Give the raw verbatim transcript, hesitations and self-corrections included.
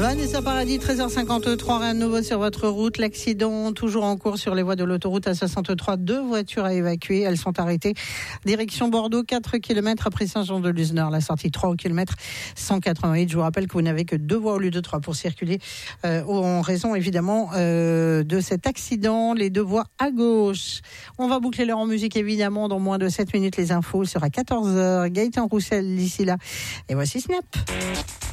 Vanessa Paradis, treize heures cinquante-trois, rien de nouveau sur votre route. L'accident toujours en cours sur les voies de l'autoroute A soixante-trois. Deux voitures à évacuer, elles sont arrêtées. Direction Bordeaux, quatre kilomètres après Saint-Jean-de-Luz-Nord. La sortie trois au kilomètre cent quatre-vingt-huit. Je vous rappelle que vous n'avez que deux voies au lieu de trois pour circuler euh, en raison évidemment euh, de cet accident. Les deux voies à gauche. On va boucler l'heure en musique évidemment dans moins de sept minutes. Les infos sera quatorze heures. Gaëtan Roussel d'ici là. Et voici Snap.